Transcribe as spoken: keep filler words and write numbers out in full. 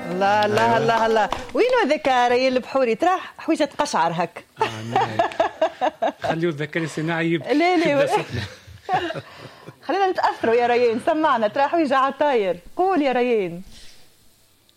لا لا لا لا وينو هذاك ريان البحوري ترى حويجه تقشعر هك. خليه الذكاء الصناعي يبكي. لا لا خلينا نتاثروا يا ريان. سمعنا ترى حويجه على الطاير. قول يا ريان.